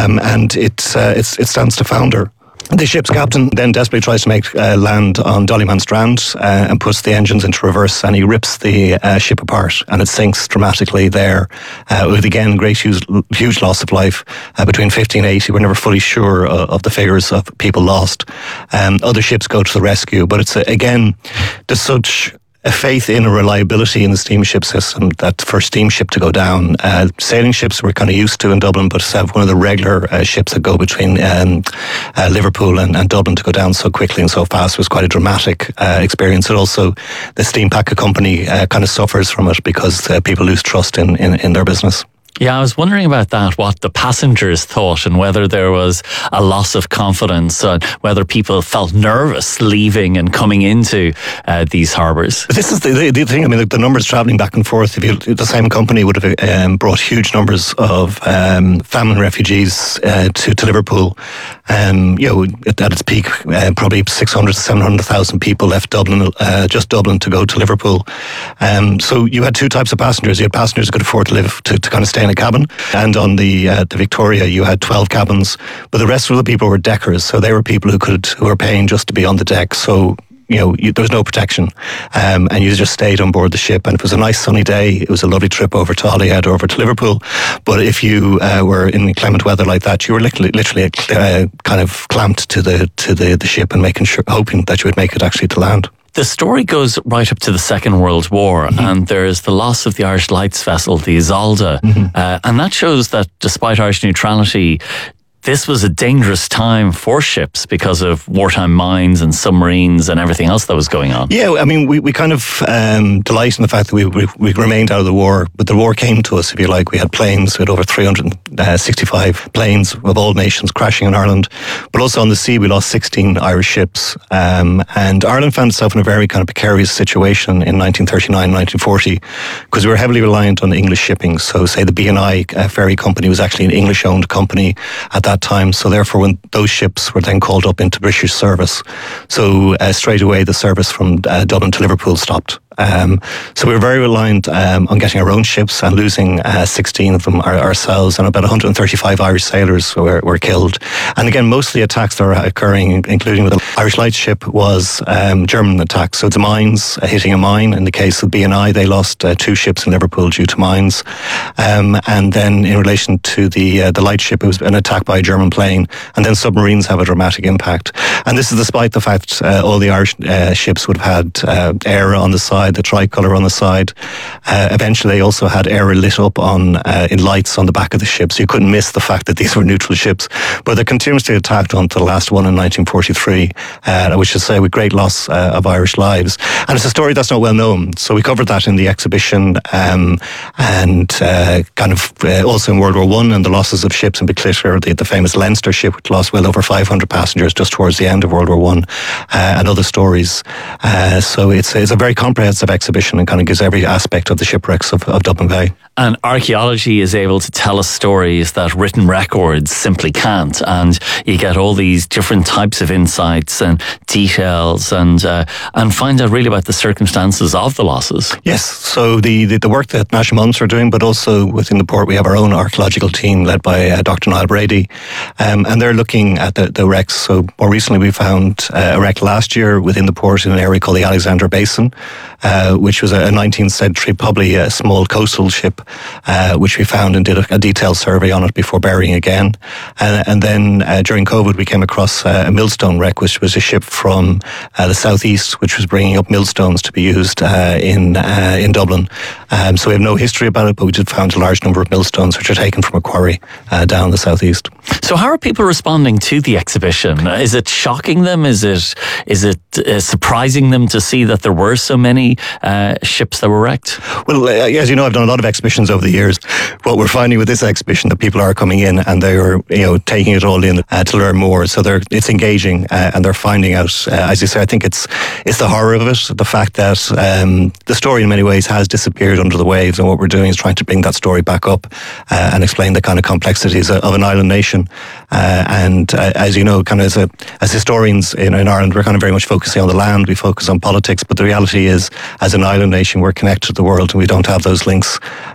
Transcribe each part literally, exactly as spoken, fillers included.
um, and it, uh, it's, it stands to founder. The ship's captain then desperately tries to make uh, land on Dollyman Strand uh, and puts the engines into reverse, and he rips the uh, ship apart, and it sinks dramatically there uh, with, again, great huge, huge loss of life. Uh, between fifty and eighty, we're never fully sure uh, of the figures of people lost. Um, other ships go to the rescue, but it's, uh, again, there's such a faith in a reliability in the steamship system that for a steamship to go down, uh, sailing ships we're kind of used to in Dublin, but to have one of the regular uh, ships that go between um, uh, Liverpool and, and Dublin to go down so quickly and so fast was quite a dramatic uh, experience. And also the Steam Packet company uh, kind of suffers from it because uh, people lose trust in, in, in their business. Yeah, I was wondering about that, what the passengers thought and whether there was a loss of confidence and whether people felt nervous leaving and coming into uh, these harbours. This is the, the, the thing, I mean, the, the numbers travelling back and forth, if you, the same company would have um, brought huge numbers of um, famine refugees uh, to, to Liverpool. Um, you know, at, at its peak, uh, probably six hundred to seven hundred thousand people left Dublin, uh, just Dublin, to go to Liverpool. Um, so you had two types of passengers. You had passengers who could afford to live, to, to kind of stay in a cabin, and on the uh, the Victoria you had twelve cabins, but the rest of the people were deckers, so they were people who could who were paying just to be on the deck. So you know you, there was no protection, um, and you just stayed on board the ship. And it was a nice sunny day. It was a lovely trip over to Holyhead, over to Liverpool. But if you uh, were in inclement weather like that, you were literally, literally uh, kind of clamped to the to the, the ship and making sure, hoping that you would make it actually to land. The story goes right up to the Second World War, mm-hmm. and there's the loss of the Irish Lights vessel, the Isolde, mm-hmm. uh, and that shows that despite Irish neutrality, this was a dangerous time for ships because of wartime mines and submarines and everything else that was going on. Yeah, I mean, we, we kind of um, delight in the fact that we, we we remained out of the war, but the war came to us, if you like. We had planes, we had over three hundred sixty-five planes of all nations crashing in Ireland, but also on the sea we lost sixteen Irish ships, um, and Ireland found itself in a very kind of precarious situation in nineteen thirty-nine, nineteen forty, because we were heavily reliant on English shipping. So say the B and I uh, ferry company was actually an English-owned company at that time, so therefore when those ships were then called up into British service, so uh, straight away the service from uh, Dublin to Liverpool stopped. Um, so we were very reliant um, on getting our own ships and losing uh, sixteen of them our, ourselves, and about one hundred thirty-five Irish sailors were, were killed. And again, most of the attacks that were occurring, including with the Irish Light ship, was um, German attacks. So it's mines, uh, hitting a mine. In the case of B and I, they lost uh, two ships in Liverpool due to mines. Um, and then in relation to the uh, the Light ship, it was an attack by a German plane. And then submarines have a dramatic impact. And this is despite the fact uh, all the Irish uh, ships would have had uh, air on the side, the tricolour on the side. Uh, eventually they also had air lit up on uh, in lights on the back of the ship, so you couldn't miss the fact that these were neutral ships. But they continuously attacked until the last one in nineteen forty-three, uh, which is say with great loss uh, of Irish lives. And it's a story that's not well known, so we covered that in the exhibition, um, and uh, kind of uh, also in World War One and the losses of ships, in particular the, the famous Leinster ship, which lost well over five hundred passengers just towards the end of World War One, uh, and other stories. Uh, so it's, it's a very comprehensive exhibition and kind of gives every aspect of the shipwrecks of, of Dublin Bay. And archaeology is able to tell us stories that written records simply can't, and you get all these different types of insights and details, and uh, and find out really about the circumstances of the losses. Yes, so the, the, the work that National Monuments are doing, but also within the port we have our own archaeological team led by uh, Doctor Niall Brady, um, and they're looking at the, the wrecks. So more recently we found uh, a wreck last year within the port in an area called the Alexander Basin, uh, which was a nineteenth century, probably a small coastal ship, uh, which we found and did a, a detailed survey on it before burying again. And, and then uh, during COVID, we came across uh, a millstone wreck, which was a ship from uh, the southeast, which was bringing up millstones to be used uh, in uh, in Dublin. Um, so we have no history about it, but we did find a large number of millstones which are taken from a quarry uh, down the southeast. So how are people responding to the exhibition? Is it shocking them? Is it is it uh, surprising them to see that there were so many uh, ships that were wrecked? Well, uh, as you know, I've done a lot of exhibitions over the years. What we're finding with this exhibition, that people are coming in and they are, you know, taking it all in uh, to learn more. So they're it's engaging uh, and they're finding out. Uh, as you say, I think it's it's the horror of it, the fact that um, the story in many ways has disappeared under the waves, and what we're doing is trying to bring that story back up uh, and explain the kind of complexities of an island nation. Uh, and uh, as you know, kind of as a, as historians in, in Ireland, we're kind of very much focusing on the land. We focus on politics, but the reality is, as an island nation, we're connected to the world, and we don't have those links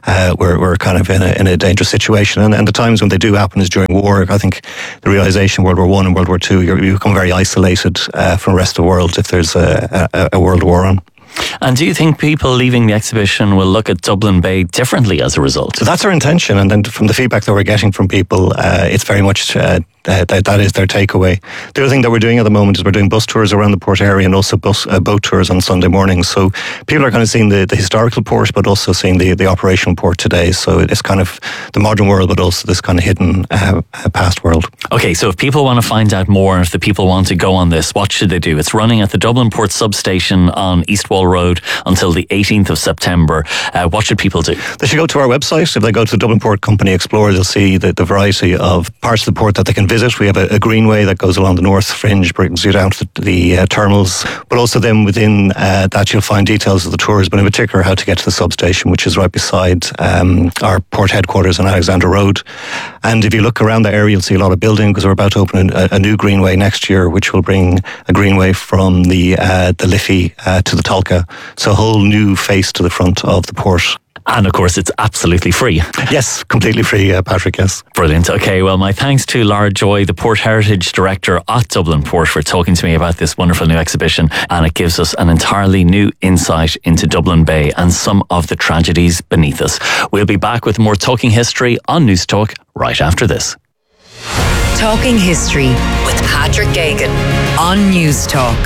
uh, we're, we're kind of in a, in a dangerous situation. And, and the times when they do happen is during war. I think the realization World War One and World War Two, you become very isolated uh, from the rest of the world if there's a, a, a world war on. And do you think people leaving the exhibition will look at Dublin Bay differently as a result? So that's our intention, and then from the feedback that we're getting from people, uh, it's very much uh, uh, that, that is their takeaway. The other thing that we're doing at the moment is we're doing bus tours around the port area and also bus uh, boat tours on Sunday mornings. So people are kind of seeing the, the historical port, but also seeing the, the operational port today. So it's kind of the modern world, but also this kind of hidden uh, past world. Okay, so if people want to find out more, and if the people want to go on this, what should they do? It's running at the Dublin Port substation on East Wall Road until the eighteenth of September. Uh, what should people do? They should go to our website. If they go to the Dublin Port Company Explorer, they'll see the, the variety of parts of the port that they can visit. We have a, a greenway that goes along the north fringe, brings you down to the, the uh, terminals. But also then within uh, that you'll find details of the tours, but in particular how to get to the substation, which is right beside um, our port headquarters on Alexandra Road. And if you look around the area, you'll see a lot of building, because we're about to open a, a new greenway next year, which will bring a greenway from the uh, the Liffey uh, to the Tolka. So a whole new face to the front of the port. And of course, it's absolutely free. Yes, completely free, uh, Patrick, yes. Brilliant. Okay, well, my thanks to Lara Joy, the Port Heritage Director at Dublin Port, for talking to me about this wonderful new exhibition. And it gives us an entirely new insight into Dublin Bay and some of the tragedies beneath us. We'll be back with more Talking History on News Talk right after this. Talking History with Patrick Geoghegan on News Talk.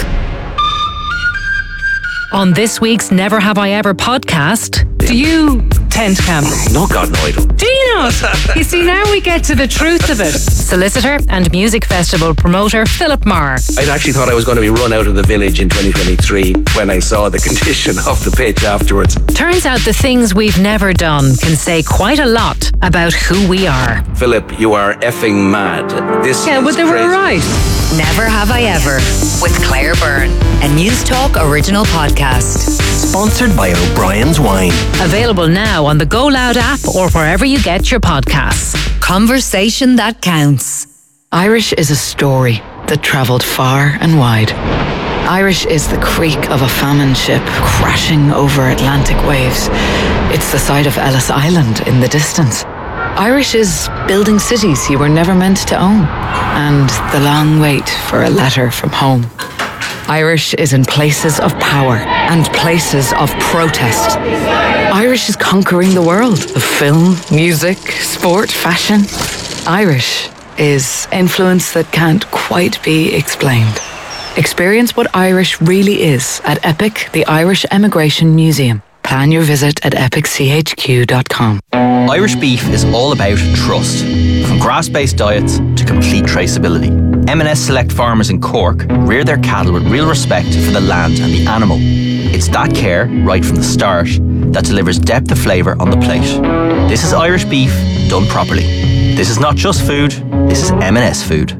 On this week's Never Have I Ever podcast, do you tent camp? No, God, no, I don't. Do you not? You see, now we get to the truth of it. Solicitor and music festival promoter Philip Marr. I'd actually thought I was going to be run out of the village in twenty twenty-three when I saw the condition of the pitch afterwards. Turns out the things we've never done can say quite a lot about who we are. Philip, you are effing mad. This Yeah, is but they crazy. were right. Never Have I Ever with Claire Byrne, a News Talk original podcast. Sponsored by O'Brien's Wine. Available now on the Go Loud app or wherever you get your podcasts. Conversation that counts. Irish is a story that travelled far and wide. Irish is the creak of a famine ship crashing over Atlantic waves. It's the sight of Ellis Island in the distance. Irish is building cities you were never meant to own, and the long wait for a letter from home. Irish is in places of power and places of protest. Irish is conquering the world of film, music, sport, fashion. Irish is influence that can't quite be explained. Experience what Irish really is at EPIC, the Irish Emigration Museum. Plan your visit at epic c h q dot com. Irish beef is all about trust. From grass-based diets to complete traceability. M and S Select farmers in Cork rear their cattle with real respect for the land and the animal. It's that care, right from the start, that delivers depth of flavour on the plate. This is Irish beef done properly. This is not just food, this is M and S food.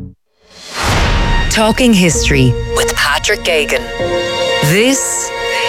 Talking History with Patrick Geoghegan. This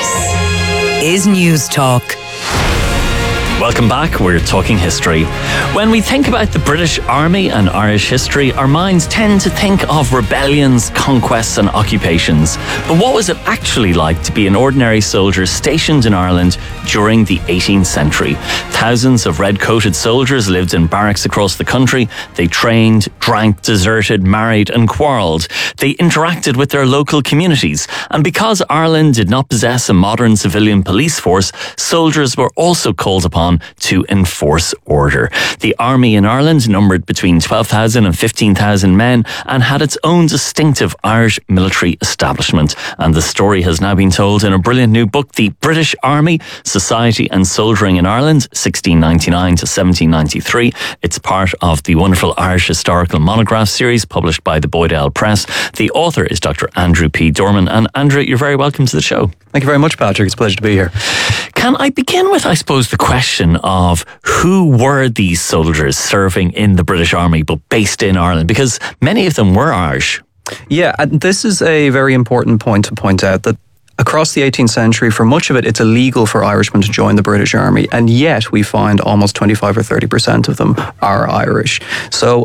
is News Talk. Welcome back. We're talking history. When we think about the British Army and Irish history, our minds tend to think of rebellions, conquests and occupations. But what was it actually like to be an ordinary soldier stationed in Ireland during the eighteenth century? Thousands of red-coated soldiers lived in barracks across the country. They trained, drank, deserted, married and quarrelled. They interacted with their local communities. And because Ireland did not possess a modern civilian police force, soldiers were also called upon to enforce order. The army in Ireland numbered between twelve thousand and fifteen thousand men and had its own distinctive Irish military establishment. And the story has now been told in a brilliant new book, The British Army, Society and Soldiering in Ireland, sixteen ninety-nine to seventeen ninety-three. It's part of the wonderful Irish Historical Monograph series published by the Boydell Press. The author is Doctor Andrew P. Dorman. And Andrew, you're very welcome to the show. Thank you very much, Patrick. It's a pleasure to be here. Can I begin with, I suppose, the question of who were these soldiers serving in the British Army but based in Ireland? Because many of them were Irish. Yeah, and this is a very important point to point out, that across the eighteenth century, for much of it, it's illegal for Irishmen to join the British Army, and yet we find almost twenty-five or thirty percent of them are Irish. So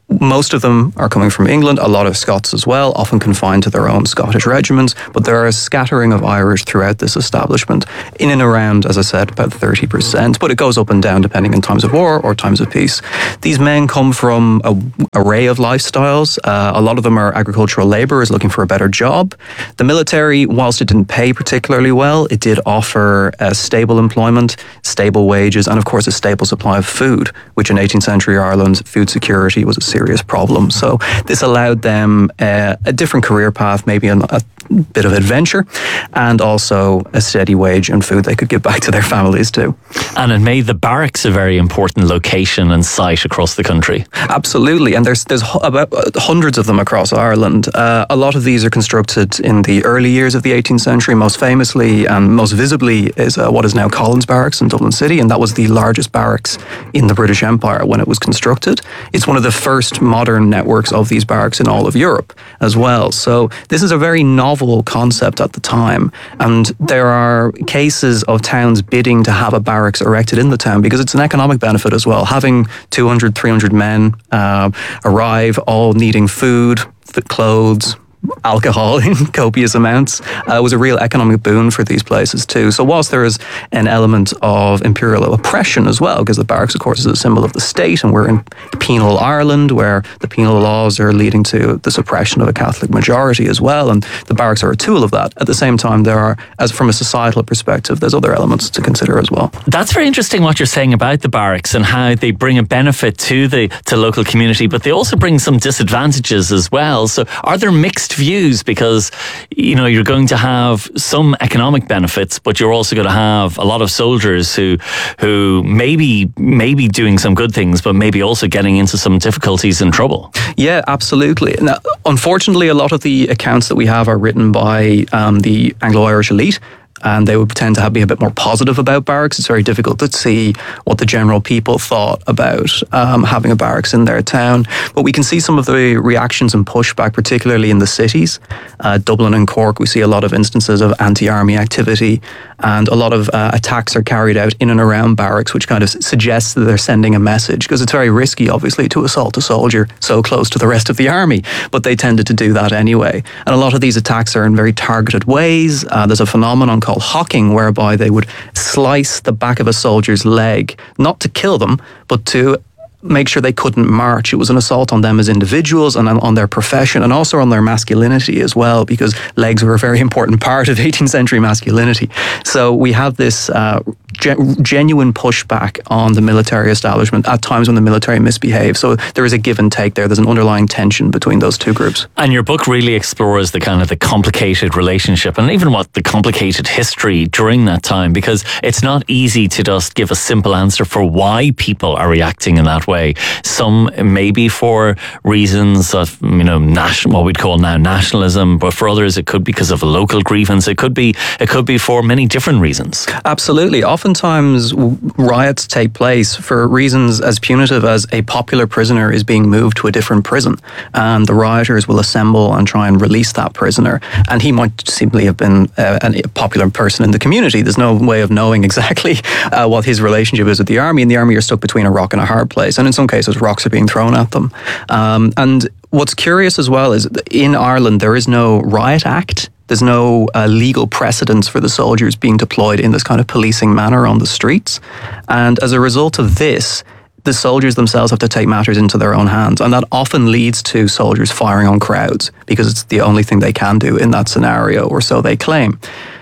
Most of them are coming from England, a lot of Scots as well, often confined to their own Scottish regiments, but there are a scattering of Irish throughout this establishment, in and around, as I said, about thirty percent, but it goes up and down depending on times of war or times of peace. These men come from an array of lifestyles. Uh, a lot of them are agricultural labourers looking for a better job. The military, whilst it didn't pay particularly well, it did offer uh, stable employment, stable wages, and of course a stable supply of food, which in eighteenth century Ireland, food security was a serious problem. So this allowed them uh, a different career path, maybe an, a bit of adventure, and also a steady wage and food they could give back to their families too. And it made the barracks a very important location and site across the country. Absolutely, and there's there's about hundreds of them across Ireland. Uh, a lot of these are constructed in the early years of the eighteenth century. Most famously and most visibly is uh, what is now Collins Barracks in Dublin City, and that was the largest barracks in the British Empire when it was constructed. It's one of the first modern networks of these barracks in all of Europe as well. So this is a very novel concept at the time, and there are cases of towns bidding to have a barracks erected in the town because it's an economic benefit as well. Having two hundred, three hundred men uh, arrive, all needing food, clothes, alcohol in copious amounts uh, was a real economic boon for these places too. So whilst there is an element of imperial oppression as well, because the barracks of course is a symbol of the state, and we're in penal Ireland where the penal laws are leading to the suppression of a Catholic majority as well, and the barracks are a tool of that. At the same time, there are, as from a societal perspective, there's other elements to consider as well. That's very interesting what you're saying about the barracks and how they bring a benefit to the to local community, but they also bring some disadvantages as well. So are there mixed views? Because, you know, you're going to have some economic benefits, but you're also going to have a lot of soldiers who who maybe maybe doing some good things, but maybe also getting into some difficulties and trouble. Yeah, absolutely. Now, unfortunately, a lot of the accounts that we have are written by um, the Anglo-Irish elite, and they would tend to have, be a bit more positive about barracks. It's very difficult to see what the general people thought about um, having a barracks in their town. But we can see some of the reactions and pushback, particularly in the cities. Uh, Dublin and Cork, we see a lot of instances of anti-army activity, and a lot of uh, attacks are carried out in and around barracks, which kind of suggests that they're sending a message, because it's very risky, obviously, to assault a soldier so close to the rest of the army. But they tended to do that anyway. And a lot of these attacks are in very targeted ways. Uh, there's a phenomenon called hocking, whereby they would slice the back of a soldier's leg, not to kill them, but to make sure they couldn't march. It was an assault on them as individuals and on their profession, and also on their masculinity as well, because legs were a very important part of eighteenth century masculinity. So we have this uh, gen- genuine pushback on the military establishment at times when the military misbehaves. So there is a give and take there. There's an underlying tension between those two groups. And your book really explores the kind of the complicated relationship and even what the complicated history during that time, because it's not easy to just give a simple answer for why people are reacting in that way. Some maybe for reasons of, you know, national, what we'd call now nationalism, but for others it could be because of a local grievance. It could be it could be for many different reasons. Absolutely. Oftentimes riots take place for reasons as punitive as a popular prisoner is being moved to a different prison, and the rioters will assemble and try and release that prisoner, and he might simply have been uh, a popular person in the community. There's no way of knowing exactly uh, what his relationship is with the army, and the army are stuck between a rock and a hard place. And in some cases, rocks are being thrown at them. Um, and what's curious as well is that in Ireland, there is no riot act. There's no uh, legal precedence for the soldiers being deployed in this kind of policing manner on the streets. And as a result of this, the soldiers themselves have to take matters into their own hands. And that often leads to soldiers firing on crowds because it's the only thing they can do in that scenario, or so they claim.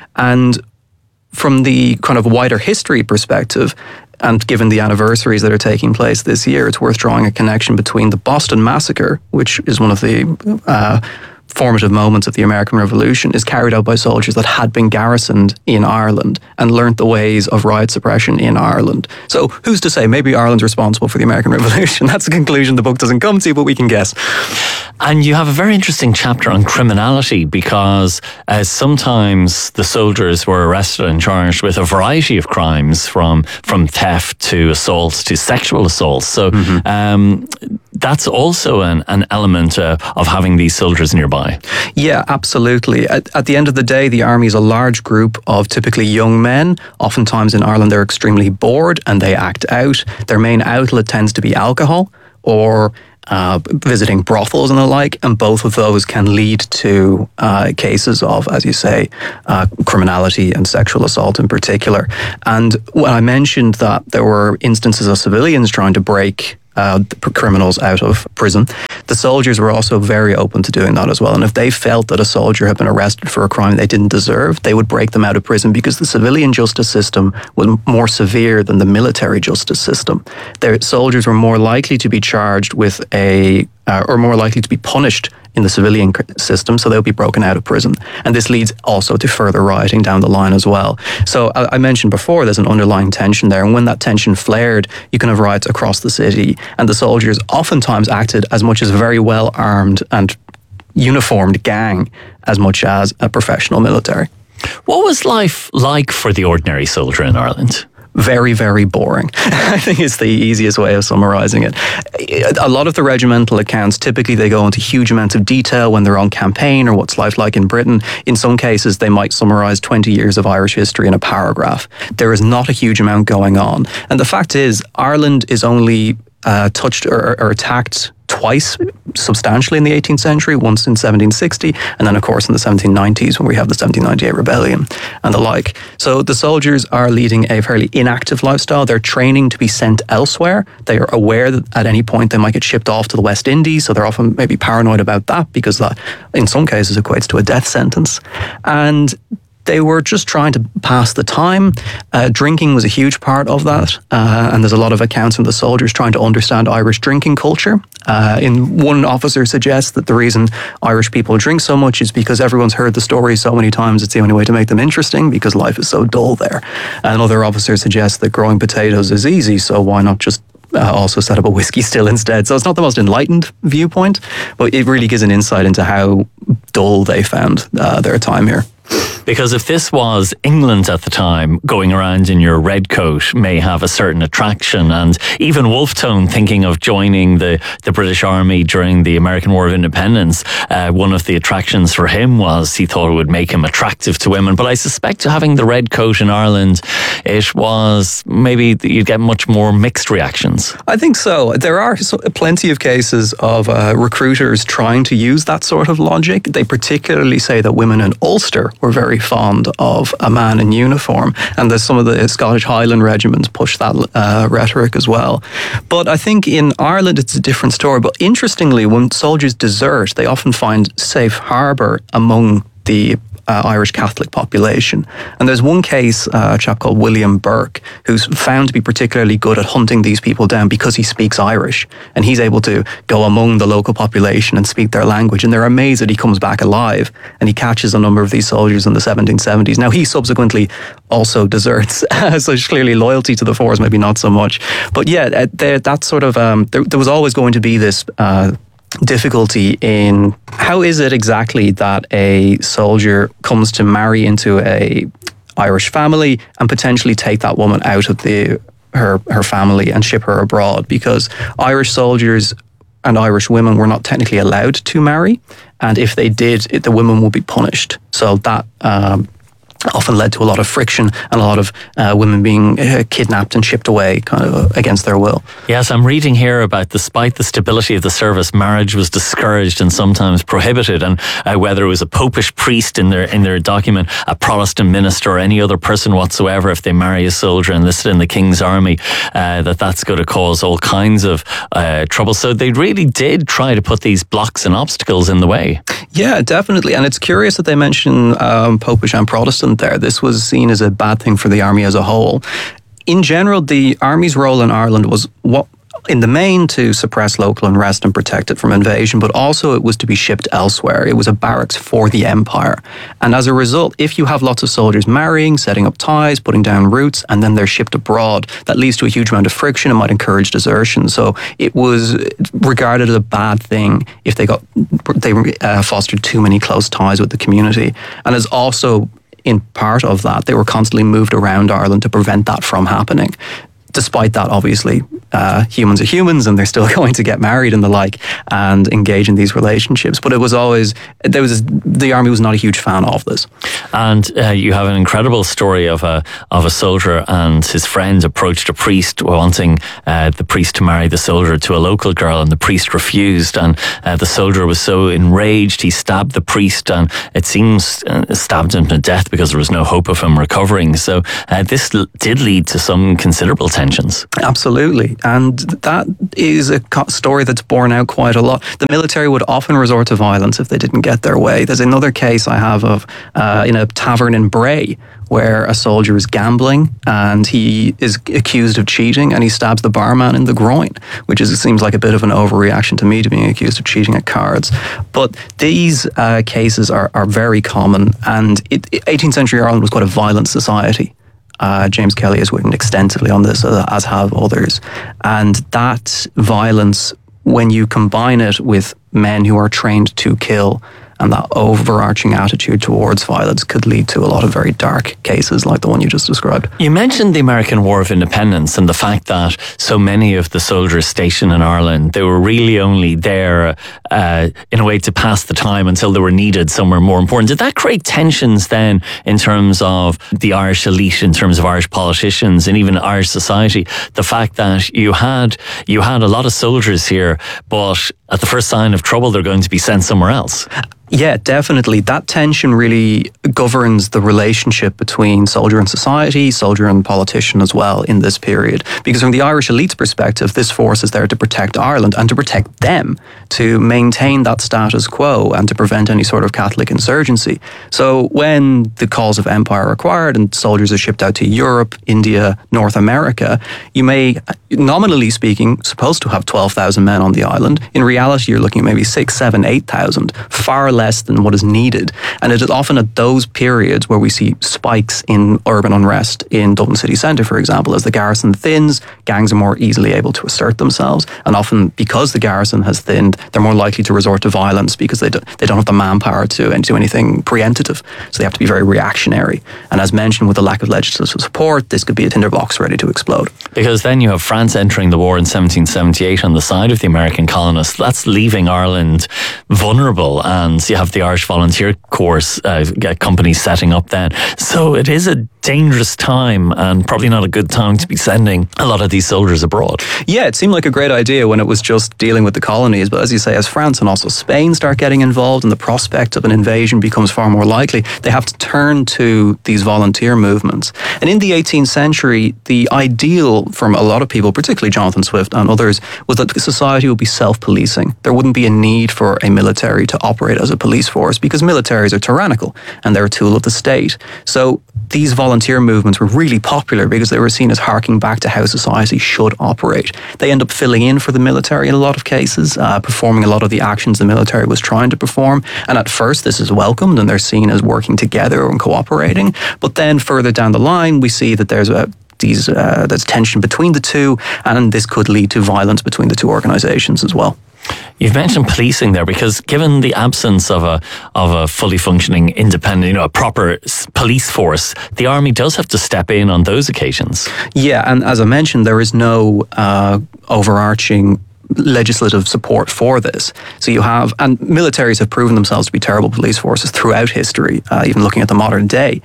And from the kind of wider history perspective, and given the anniversaries that are taking place this year, it's worth drawing a connection between the Boston Massacre, which is one of the uh, formative moments of the American Revolution, is carried out by soldiers that had been garrisoned in Ireland and learnt the ways of riot suppression in Ireland. So who's to say, maybe Ireland's responsible for the American Revolution? That's a conclusion the book doesn't come to, but we can guess. And you have a very interesting chapter on criminality, because uh, sometimes the soldiers were arrested and charged with a variety of crimes, from from theft to assault to sexual assault. So mm-hmm. um, that's also an, an element uh, of having these soldiers nearby. Yeah, absolutely. At, at the end of the day, the army is a large group of typically young men. Oftentimes in Ireland, they're extremely bored and they act out. Their main outlet tends to be alcohol or uh, visiting brothels and the like, and both of those can lead to uh, cases of, as you say, uh, criminality and sexual assault in particular. And when I mentioned that there were instances of civilians trying to break Uh, the criminals out of prison, the soldiers were also very open to doing that as well. And if they felt that a soldier had been arrested for a crime they didn't deserve, they would break them out of prison, because the civilian justice system was more severe than the military justice system. Their soldiers were more likely to be charged with a, uh, or more likely to be punished in the civilian system, so they'll be broken out of prison. And this leads also to further rioting down the line as well. So I, I mentioned before, there's an underlying tension there, and when that tension flared, you can have riots across the city, and the soldiers oftentimes acted as much as a very well-armed and uniformed gang as much as a professional military. What was life like for the ordinary soldier in Ireland? Very, very boring. I think it's the easiest way of summarizing it. A lot of the regimental accounts, typically they go into huge amounts of detail when they're on campaign or what's life like in Britain. In some cases, they might summarize twenty years of Irish history in a paragraph. There is not a huge amount going on. And the fact is, Ireland is only uh, touched or, or attacked twice substantially in the eighteenth century, once in seventeen sixty, and then of course in the seventeen nineties when we have the seventeen ninety-eight rebellion and the like. So the soldiers are leading a fairly inactive lifestyle. They're training to be sent elsewhere. They are aware that at any point they might get shipped off to the West Indies, so they're often maybe paranoid about that, because that in some cases equates to a death sentence. And they were just trying to pass the time. Uh, drinking was a huge part of that. Uh, and there's a lot of accounts from the soldiers trying to understand Irish drinking culture. Uh, in one officer suggests that the reason Irish people drink so much is because everyone's heard the story so many times, it's the only way to make them interesting, because life is so dull there. Another officer suggests that growing potatoes is easy, so why not just Uh, also set up a whiskey still instead. So it's not the most enlightened viewpoint, but it really gives an insight into how dull they found uh, their time here. Because if this was England at the time, going around in your red coat may have a certain attraction. And even Wolfe Tone, thinking of joining the, the British Army during the American War of Independence, uh, one of the attractions for him was he thought it would make him attractive to women. But I suspect having the red coat in Ireland, it was maybe you'd get much more mixed reactions. I think so. There are so, plenty of cases of uh, recruiters trying to use that sort of logic. They particularly say that women in Ulster were very fond of a man in uniform, and there's some of the Scottish Highland regiments push that uh, rhetoric as well. But I think in Ireland it's a different story. But interestingly, when soldiers desert, they often find safe harbour among the Uh, Irish Catholic population. And there's one case, uh, a chap called William Burke, who's found to be particularly good at hunting these people down because he speaks Irish. And he's able to go among the local population and speak their language. And they're amazed that he comes back alive, and he catches a number of these soldiers in the seventeen seventies. Now, he subsequently also deserts. So it's clearly loyalty to the force, maybe not so much. But yeah, that sort of, um, there, there was always going to be this uh, difficulty in how is it exactly that a soldier comes to marry into a Irish family and potentially take that woman out of the her her family and ship her abroad, because Irish soldiers and Irish women were not technically allowed to marry, and if they did, it, the women would be punished. So that um, often led to a lot of friction and a lot of uh, women being uh, kidnapped and shipped away kind of against their will. Yes, I'm reading here about despite the stability of the service, marriage was discouraged and sometimes prohibited, and uh, whether it was a popish priest in their in their document, a Protestant minister, or any other person whatsoever, if they marry a soldier enlisted in the King's Army, uh, that that's going to cause all kinds of uh, trouble. So they really did try to put these blocks and obstacles in the way. Yeah, definitely. And it's curious that they mention um, popish and Protestant there. This was seen as a bad thing for the army as a whole. In general, the army's role in Ireland was what in the main to suppress local unrest and protect it from invasion, but also it was to be shipped elsewhere. It was a barracks for the empire. And as a result, if you have lots of soldiers marrying, setting up ties, putting down roots, and then they're shipped abroad, that leads to a huge amount of friction and might encourage desertion. So it was regarded as a bad thing if they got they uh, fostered too many close ties with the community. And as also in part of that, they were constantly moved around Ireland to prevent that from happening. despite that, obviously, uh, humans are humans and they're still going to get married and the like and engage in these relationships. But it was always, there was the army was not a huge fan of this. And uh, you have an incredible story of a of a soldier and his friend approached a priest wanting uh, the priest to marry the soldier to a local girl, and the priest refused, and uh, the soldier was so enraged he stabbed the priest, and it seems uh, stabbed him to death because there was no hope of him recovering. So uh, this l- did lead to some considerable tensions. Absolutely. And that is a co- story that's borne out quite a lot. The military would often resort to violence if they didn't get their way. There's another case I have of uh, in a tavern in Bray where a soldier is gambling and he is accused of cheating and he stabs the barman in the groin, which is, it seems like a bit of an overreaction to me to being accused of cheating at cards. But these uh, cases are, are very common, and it, eighteenth century Ireland was quite a violent society. Uh, James Kelly has written extensively on this, uh, as have others. And that violence, when you combine it with men who are trained to kill, and that overarching attitude towards violence could lead to a lot of very dark cases like the one you just described. You mentioned the American War of Independence and the fact that so many of the soldiers stationed in Ireland, they were really only there uh, in a way to pass the time until they were needed somewhere more important. Did that create tensions then in terms of the Irish elite, in terms of Irish politicians and even Irish society? The fact that you had you had a lot of soldiers here, but at the first sign of trouble, they're going to be sent somewhere else. Yeah, definitely. That tension really governs the relationship between soldier and society, soldier and politician as well in this period. Because from the Irish elite's perspective, this force is there to protect Ireland and to protect them, to maintain that status quo and to prevent any sort of Catholic insurgency. So when the cause of empire are required and soldiers are shipped out to Europe, India, North America, you may, nominally speaking, supposed to have twelve thousand men on the island. In reality, you're looking at maybe six, seven, eight thousand, far less than what is needed. And it is often at those periods where we see spikes in urban unrest in Dublin city centre, for example. As the garrison thins, gangs are more easily able to assert themselves. And often because the garrison has thinned, they're more likely to resort to violence because they, do, they don't have the manpower to do anything preemptive. So they have to be very reactionary. And as mentioned, with the lack of legislative support, this could be a tinderbox ready to explode. Because then you have France entering the war in seventeen seventy-eight on the side of the American colonists. That's leaving Ireland vulnerable, and you have the Irish Volunteer Corps uh, companies setting up then. So it is a dangerous time and probably not a good time to be sending a lot of these soldiers abroad. Yeah, it seemed like a great idea when it was just dealing with the colonies, but as you say, as France and also Spain start getting involved and the prospect of an invasion becomes far more likely, they have to turn to these volunteer movements. And in the eighteenth century, the ideal from a lot of people, particularly Jonathan Swift and others, was that society would be self-policing. There wouldn't be a need for a military to operate as a police force because militaries are tyrannical and they're a tool of the state. So these volunteer movements were really popular because they were seen as harking back to how society should operate. They end up filling in for the military in a lot of cases, uh, performing a lot of the actions the military was trying to perform. And at first this is welcomed and they're seen as working together and cooperating. But then further down the line, we see that there's a these uh, there's tension between the two, and this could lead to violence between the two organisations as well. You've mentioned policing there, because given the absence of a of a fully functioning, independent, you know, a proper police force, the army does have to step in on those occasions. Yeah, and as I mentioned, there is no uh, overarching legislative support for this. So you have, and militaries have proven themselves to be terrible police forces throughout history, uh, even looking at the modern day.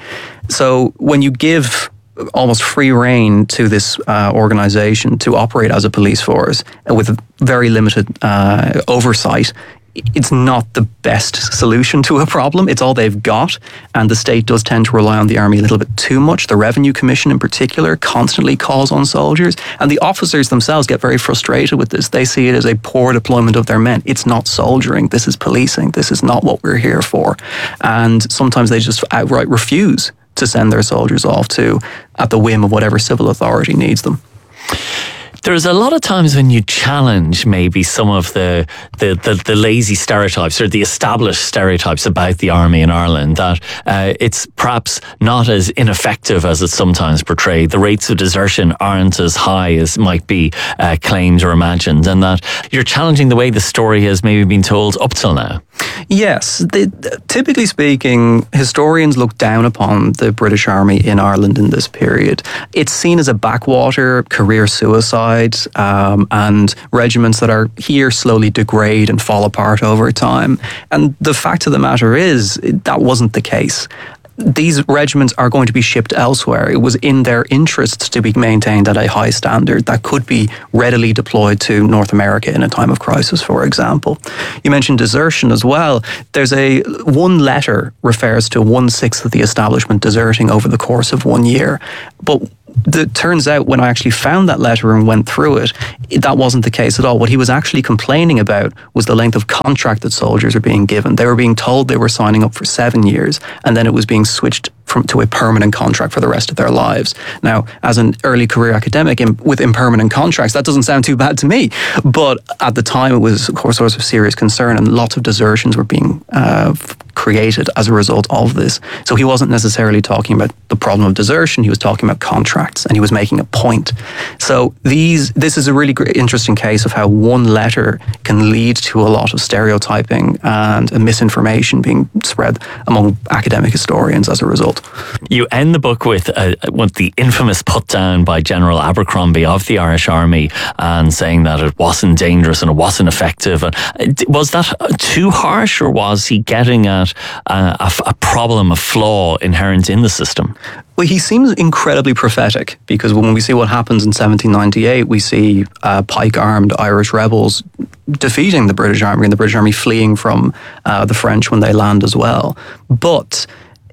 So when you give almost free rein to this uh, organisation to operate as a police force with very limited uh, oversight, it's not the best solution to a problem. It's all they've got, and the state does tend to rely on the army a little bit too much. The Revenue Commission in particular constantly calls on soldiers, and the officers themselves get very frustrated with this. They see it as a poor deployment of their men. It's not soldiering, this is policing, this is not what we're here for. And sometimes they just outright refuse to send their soldiers off to at the whim of whatever civil authority needs them. There's a lot of times when you challenge maybe some of the, the, the, the lazy stereotypes or the established stereotypes about the army in Ireland, that uh, it's perhaps not as ineffective as it's sometimes portrayed. The rates of desertion aren't as high as might be uh, claimed or imagined, and that you're challenging the way the story has maybe been told up till now. Yes. They, typically speaking, historians look down upon the British Army in Ireland in this period. It's seen as a backwater, career suicide, um, and regiments that are here slowly degrade and fall apart over time. And the fact of the matter is, that wasn't the case. These regiments are going to be shipped elsewhere. It was in their interests to be maintained at a high standard that could be readily deployed to North America in a time of crisis, for example. You mentioned desertion as well. There's a one letter refers to one-sixth of the establishment deserting over the course of one year. But it turns out when I actually found that letter and went through it, that wasn't the case at all. What he was actually complaining about was the length of contract that soldiers are being given. They were being told they were signing up for seven years, and then it was being switched from to a permanent contract for the rest of their lives. Now, as an early career academic in, with impermanent contracts, that doesn't sound too bad to me. But at the time, it was, of course, a source of serious concern, and lots of desertions were being uh, created as a result of this. So he wasn't necessarily talking about the problem of desertion. He was talking about contracts, and he was making a point. So these, this is a really great, interesting case of how one letter can lead to a lot of stereotyping and misinformation being spread among academic historians as a result. You end the book with, uh, with the infamous put down by General Abercrombie of the Irish Army, and saying that it wasn't dangerous and it wasn't effective. Was that too harsh, or was he getting at uh, a, a problem, a flaw inherent in the system? Well, he seems incredibly prophetic, because when we see what happens in seventeen ninety-eight, we see uh, pike-armed Irish rebels defeating the British Army, and the British Army fleeing from uh, the French when they land as well. But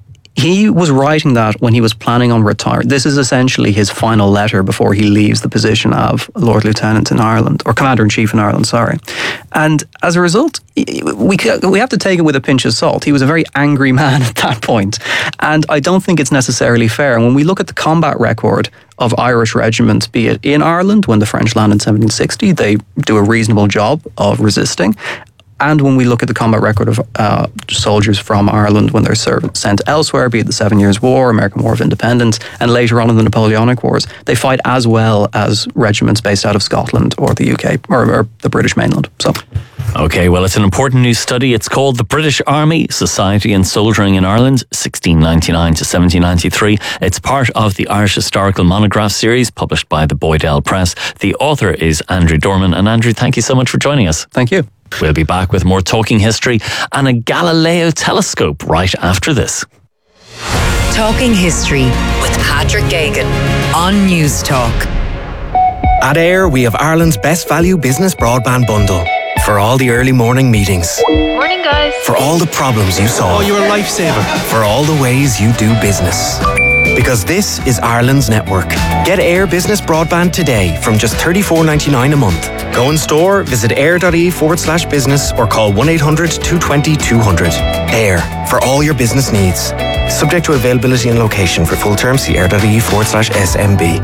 he was writing that when he was planning on retiring. This is essentially his final letter before he leaves the position of Lord Lieutenant in Ireland, or Commander-in-Chief in Ireland, sorry. And as a result, we we have to take it with a pinch of salt. He was a very angry man at that point. And I don't think it's necessarily fair. And when we look at the combat record of Irish regiments, be it in Ireland, when the French land in seventeen sixty, they do a reasonable job of resisting. And when we look at the combat record of uh, soldiers from Ireland when they're served, sent elsewhere, be it the Seven Years' War, American War of Independence, and later on in the Napoleonic Wars, they fight as well as regiments based out of Scotland or the U K, or, or the British mainland. So, Okay, well, it's an important new study. It's called The British Army, Society and Soldiering in Ireland, sixteen ninety-nine to seventeen ninety-three. It's part of the Irish Historical Monograph series published by the Boydell Press. The author is Andrew Dorman. And Andrew, thank you so much for joining us. Thank you. We'll be back with more Talking History and a Galileo telescope right after this. Talking History with Patrick Gagan on News Talk. At Air, we have Ireland's best value business broadband bundle. For all the early morning meetings. Morning, guys. For all the problems you solve. Oh, you're a lifesaver. For all the ways you do business. Because this is Ireland's network. Get Air Business Broadband today from just thirty-four ninety-nine a month. Go in store, visit air.ie forward slash business or call one eight hundred two two zero two hundred. Air, for all your business needs. Subject to availability and location. For full terms, see air.ie forward slash SMB.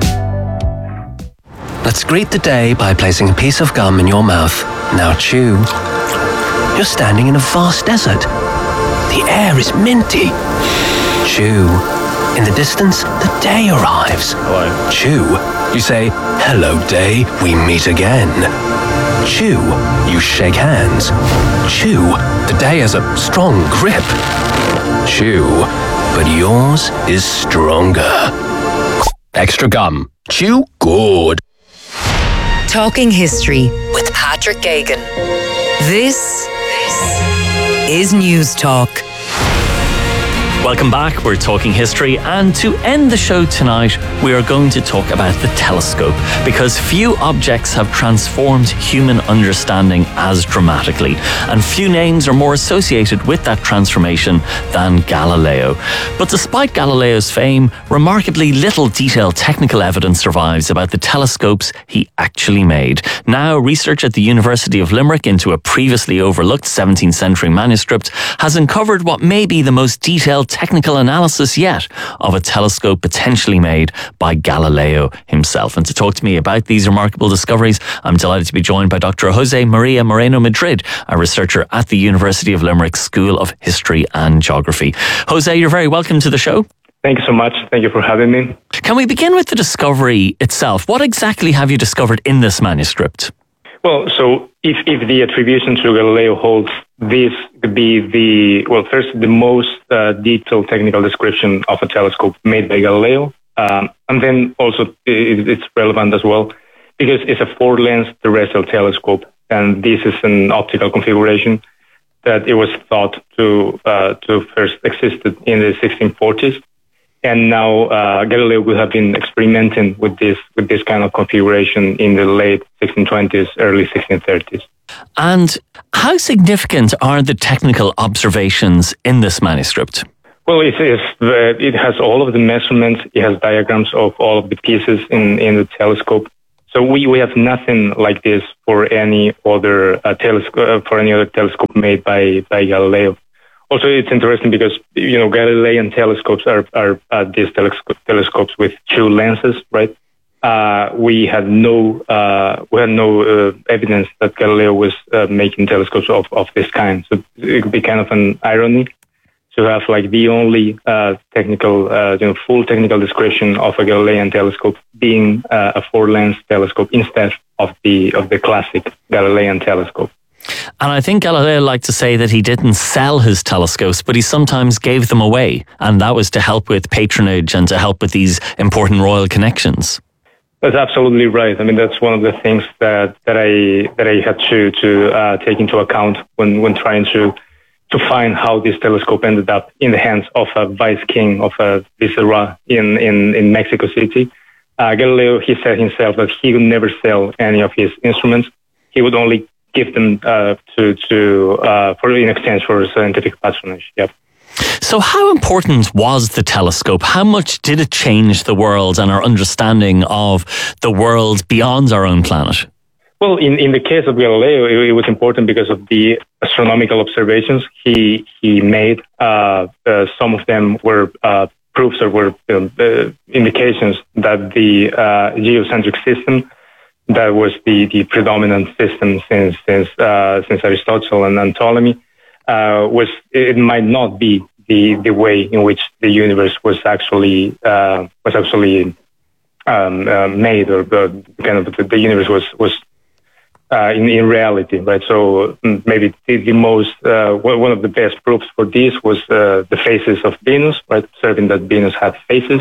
Let's greet the day by placing a piece of gum in your mouth. Now chew. You're standing in a vast desert. The air is minty. Chew. In the distance, the day arrives. Hello. Chew. You say, hello day, we meet again. Chew. You shake hands. Chew. The day has a strong grip. Chew. But yours is stronger. Extra gum. Chew good. Talking History with Patrick Gagan. This, this is News Talk. Welcome back. We're talking history, and to end the show tonight, we are going to talk about the telescope, because few objects have transformed human understanding as dramatically, and few names are more associated with that transformation than Galileo. But despite Galileo's fame, remarkably little detailed technical evidence survives about the telescopes he actually made. Now, research at the University of Limerick into a previously overlooked seventeenth century manuscript has uncovered what may be the most detailed technical analysis yet of a telescope potentially made by Galileo himself. And to talk to me about these remarkable discoveries, I'm delighted to be joined by Doctor Jose Maria Moreno Madrid, a researcher at the University of Limerick School of History and Geography. Jose, you're very welcome to the show. Thank you so much. Thank you for having me. Can we begin with the discovery itself? What exactly have you discovered in this manuscript? Well, so if, if the attribution to Galileo holds, this could be the, well, first, the most uh, detailed technical description of a telescope made by Galileo. Um, and then also it, it's relevant as well because it's a four-lens terrestrial telescope, and this is an optical configuration that it was thought to uh, to first existed in the sixteen forties. And now uh, Galileo would have been experimenting with this with this kind of configuration in the late sixteen twenties, early sixteen thirties. And how significant are the technical observations in this manuscript? Well, it is. Uh, it has all of the measurements. It has diagrams of all of the pieces in, in the telescope. So we, we have nothing like this for any other uh, telescope uh, for any other telescope made by by Galileo. Also, it's interesting because, you know, Galilean telescopes are, are uh, these telesco- telescopes with two lenses, right? Uh, we had no uh, we had no uh, evidence that Galileo was uh, making telescopes of, of this kind. So it could be kind of an irony to have like the only uh, technical, uh, you know, full technical description of a Galilean telescope being uh, a four-lens telescope instead of the of the classic Galilean telescope. And I think Galileo liked to say that he didn't sell his telescopes, but he sometimes gave them away. And that was to help with patronage and to help with these important royal connections. That's absolutely right. I mean, that's one of the things that, that I that I had to to uh, take into account when, when trying to to find how this telescope ended up in the hands of a vice king of a viceroy in, in, in Mexico City. Uh, Galileo, he said himself that he would never sell any of his instruments. He would only give them uh, to to uh, for in exchange for scientific patronage. Yep. So how important was the telescope? How much did it change the world and our understanding of the world beyond our own planet? Well, in, in the case of Galileo, it, it was important because of the astronomical observations he he made. Uh, uh, some of them were uh, proofs or were um, uh, indications that the uh, geocentric system that was the, the predominant system since since uh, since Aristotle and, and Ptolemy uh, was it might not be the, the way in which the universe was actually uh, was actually um, uh, made, or uh, kind of the, the universe was was uh, in in reality, right? So maybe the, the most uh, one of the best proofs for this was uh, the phases of Venus, right? Observing that Venus had phases,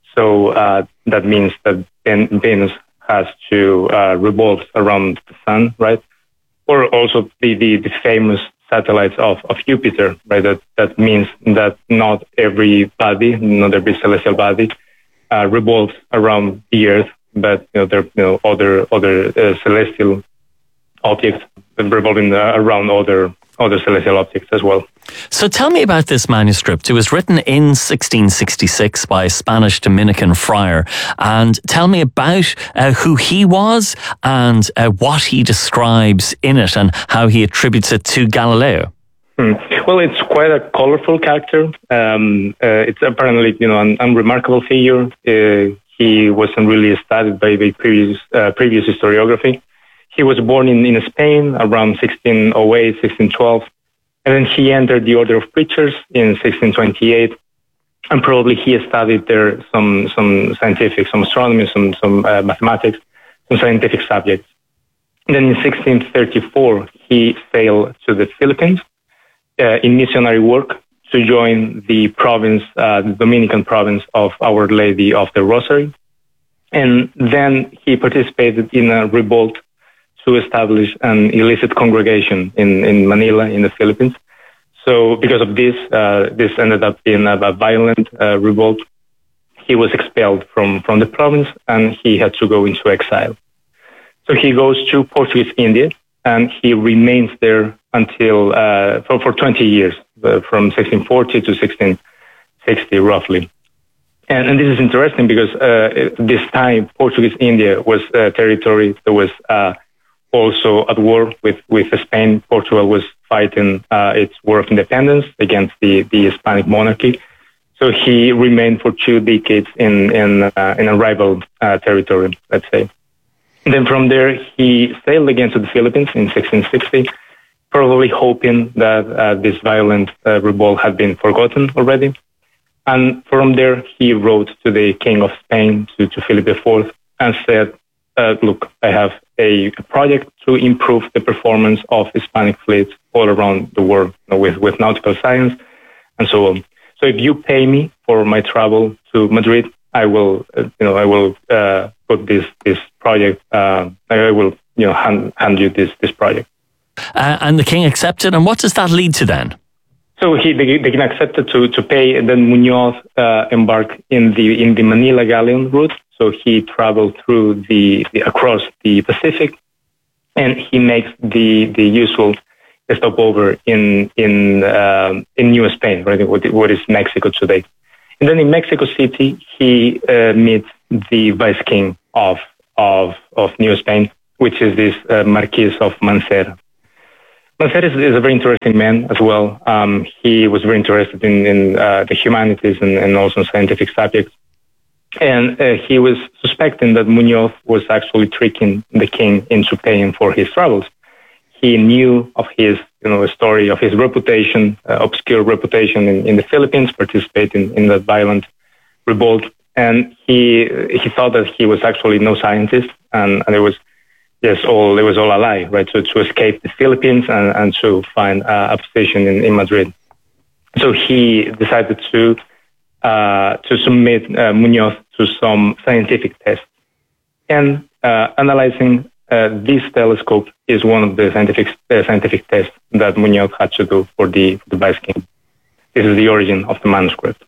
so uh, that means that Venus has to uh, revolve around the sun, right? Or also the, the, the famous satellites of, of Jupiter, right? That that means that not every body, not every celestial body, uh, revolves around the Earth, but you know there are you know other other uh, celestial objects revolving uh, around other other celestial objects as well. So tell me about this manuscript. It was written in sixteen sixty-six by a Spanish Dominican friar. And tell me about uh, who he was and uh, what he describes in it and how he attributes it to Galileo. Hmm. Well, it's quite a colorful character. Um, uh, it's apparently, you know, an unremarkable figure. Uh, he wasn't really studied by the previous uh, previous historiography. He was born in, in Spain around sixteen oh eight, sixteen twelve. And then he entered the Order of Preachers in sixteen twenty-eight, and probably he studied there some some scientific, some astronomy, some some uh, mathematics, some scientific subjects. And then in sixteen thirty-four, he sailed to the Philippines uh, in missionary work to join the province, uh, the Dominican province of Our Lady of the Rosary. And then he participated in a revolt to establish an illicit congregation in, in Manila, in the Philippines. So because of this, uh, this ended up being a, a violent uh, revolt. He was expelled from, from the province and he had to go into exile. So he goes to Portuguese India and he remains there until, uh, for, for twenty years, uh, from sixteen forty to sixteen sixty roughly. And, and this is interesting because uh, this time Portuguese India was a territory that was uh, also at war with, with Spain. Portugal was fighting uh, its war of independence against the, the Hispanic monarchy. So he remained for two decades in in, uh, in a rival uh, territory, let's say. And then from there, he sailed again to the Philippines in sixteen sixty, probably hoping that uh, this violent uh, revolt had been forgotten already. And from there, he wrote to the King of Spain, to, to Philip the Fourth, and said uh, look, I have a, a project to improve the performance of Hispanic fleets all around the world, you know, with, with nautical science and so on. So if you pay me for my travel to Madrid, I will, uh, you know, I will uh, put this this project. Uh, I will, you know, hand, hand you this this project. Uh, and the king accepted. And what does that lead to then? So he, the, the king accepted to to pay, and then Muñoz uh, embarked in the in the Manila galleon route. So he traveled through the, the across the Pacific, and he makes the the usual stopover in in um, in New Spain, right? What, what is Mexico today? And then in Mexico City, he uh, meets the vice king of of of New Spain, which is this uh, Marquis of Mancera. Mancera is, is a very interesting man as well. Um, he was very interested in, in uh, the humanities and, and also scientific subjects. And uh, he was suspecting that Muñoz was actually tricking the king into paying for his travels. He knew of his, you know, story of his reputation, uh, obscure reputation in, in the Philippines, participating in that violent revolt. And he he thought that he was actually no scientist, and, and it was yes, all it was all a lie, right? So to escape the Philippines and, and to find uh, a position in, in Madrid. So he decided to uh, to submit uh, Muñoz to some scientific tests, and uh, analyzing uh, this telescope is one of the scientific uh, scientific tests that Muñoz had to do for the for the vice king. This is the origin of the manuscript.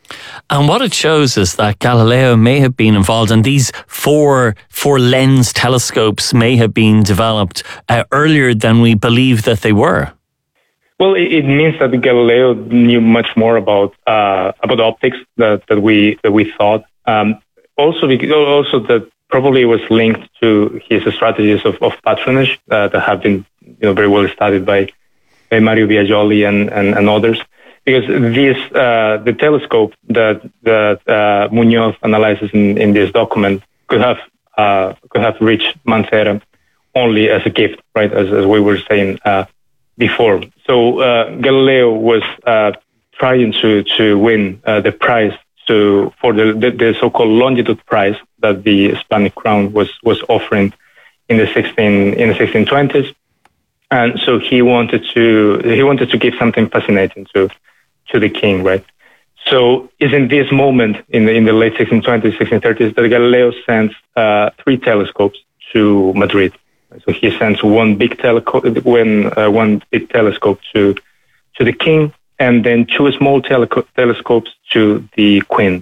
And what it shows is that Galileo may have been involved, and these four four lens telescopes may have been developed uh, earlier than we believe that they were. Well, it, it means that Galileo knew much more about uh, about optics that, that we that we thought. Um, also, also that probably was linked to his strategies of, of patronage uh, that have been, you know, very well studied by, by Mario Biagioli and, and, and others. Because this uh, the telescope that that uh, Muñoz analyzes in, in this document could have uh, could have reached Mancera only as a gift, right? As as we were saying uh, before. So uh, Galileo was uh, trying to to win uh, the prize to for the, the the so-called longitude prize that the Hispanic crown was was offering in the sixteen in the sixteen twenties, and so he wanted to he wanted to give something fascinating to. to the king, right? So it's in this moment, in the, in the late sixteen twenties, sixteen thirties, that Galileo sends uh, three telescopes to Madrid. So he sends one big telescope, when uh, one big telescope to to the king, and then two small tele- telescopes to the queen.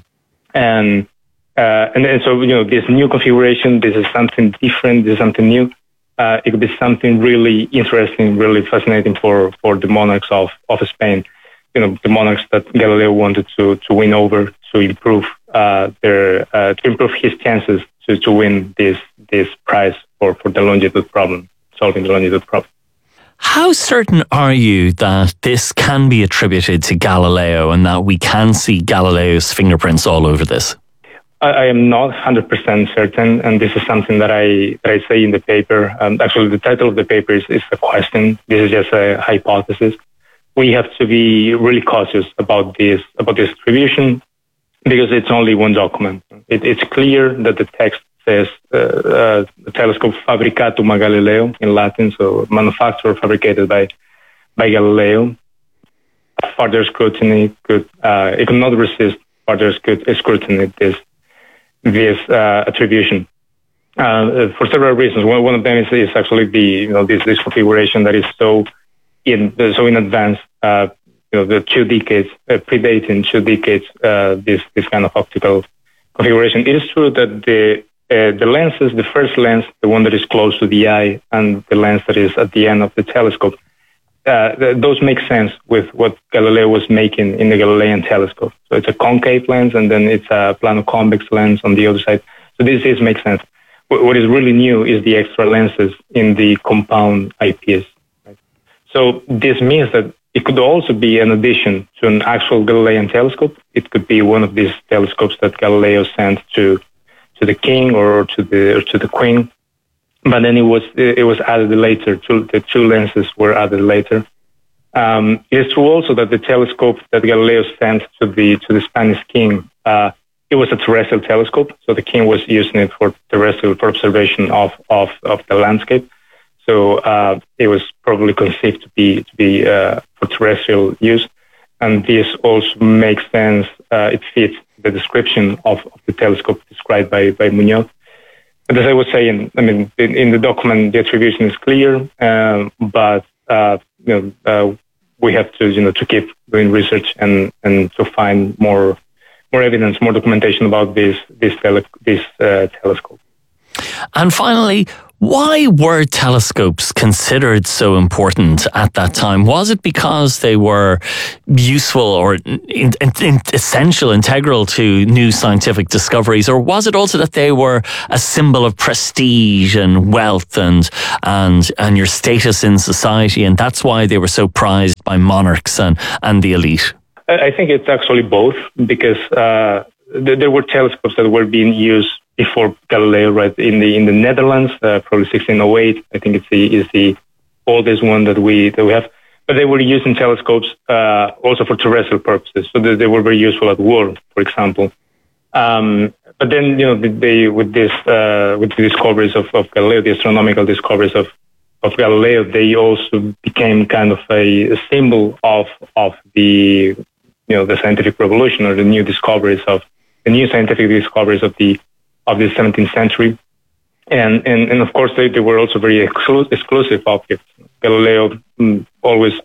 And uh, and then so you know this new configuration, this is something different, this is something new. Uh, it could be something really interesting, really fascinating for for the monarchs of of Spain. You know, the monarchs that Galileo wanted to, to win over to improve uh, their uh, to improve his chances to, to win this this prize for, for the longitude problem, solving the longitude problem. How certain are you that this can be attributed to Galileo and that we can see Galileo's fingerprints all over this? I, I am not one hundred percent certain, and this is something that I that I say in the paper. Um, actually, the title of the paper is, is a question. This is just a hypothesis. We have to be really cautious about this about this attribution because it's only one document. It, it's clear that the text says uh, uh, the telescope fabricatum a Galileo in Latin, so manufactured, fabricated by by Galileo. Further scrutiny could uh, it could not resist further scrutiny this this uh, attribution uh, for several reasons. One, one of them is, is actually the you know this this configuration that is so. In so in advance, uh, you know, the two decades uh, predating two decades, uh, this this kind of optical configuration. It is true that the uh, the lenses, the first lens, the one that is close to the eye, and the lens that is at the end of the telescope, uh, th- those make sense with what Galileo was making in the Galilean telescope. So it's a concave lens, and then it's a plano-convex lens on the other side. So this is makes sense. W- what is really new is the extra lenses in the compound eyepiece. So this means that it could also be an addition to an actual Galilean telescope. It could be one of these telescopes that Galileo sent to to the king or to the or to the queen. But then it was it was added later. Two, the two lenses were added later. Um, it is true also that the telescope that Galileo sent to the to the Spanish king uh, it was a terrestrial telescope, so the king was using it for terrestrial for observation of of, of the landscape. So uh, it was probably conceived to be to be uh, for terrestrial use, and this also makes sense. Uh, it fits the description of, of the telescope described by by Muñoz. But as I was saying, I mean, in, in the document the attribution is clear, um, but uh, you know, uh, we have to you know to keep doing research and, and to find more more evidence, more documentation about this this tele, this uh, telescope. And finally, why were telescopes considered so important at that time? Was it because they were useful or in, in, in essential, integral to new scientific discoveries? Or was it also that they were a symbol of prestige and wealth and, and, and your status in society, and that's why they were so prized by monarchs and, and the elite? I think it's actually both, because uh, th- there were telescopes that were being used before Galileo, right, in the in the Netherlands, uh, probably sixteen oh eight. I think it's the is the oldest one that we that we have. But they were using telescopes uh, also for terrestrial purposes, so they, they were very useful at war, for example. Um, but then, you know, they with this uh, with the discoveries of, of Galileo, the astronomical discoveries of of Galileo, they also became kind of a, a symbol of of the you know the scientific revolution, or the new discoveries of the new scientific discoveries of the of the seventeenth century. And, and, and of course, they, they were also very exclu- exclusive objects. Galileo mm, always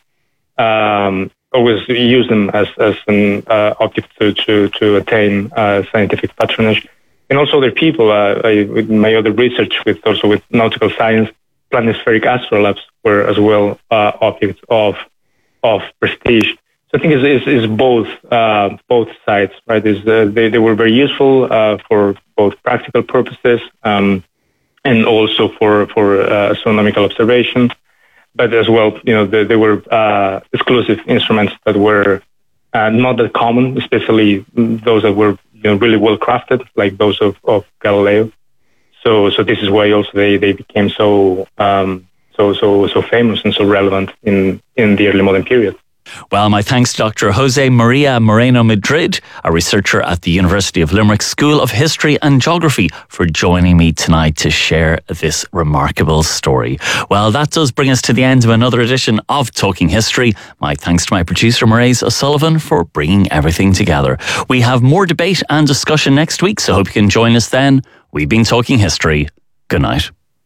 um, always used them as, as an uh, object to, to, to attain uh, scientific patronage. And also other people, uh, I, with my other research with also with nautical science, planispheric astrolabes were as well uh, objects of of prestige. So I think it's, it's, it's both uh, both sides, right? Is uh, they they were very useful uh, for both practical purposes um, and also for for uh, astronomical observation, but as well, you know, they, they were uh, exclusive instruments that were uh, not that common, especially those that were you know, really well crafted, like those of, of Galileo. So so this is why also they, they became so um, so so so famous and so relevant in, in the early modern period. Well, my thanks to Doctor Jose Maria Moreno Madrid, a researcher at the University of Limerick School of History and Geography, for joining me tonight to share this remarkable story. Well, that does bring us to the end of another edition of Talking History. My thanks to my producer, Mairead O'Sullivan, for bringing everything together. We have more debate and discussion next week, so hope you can join us then. We've been Talking History. Good night.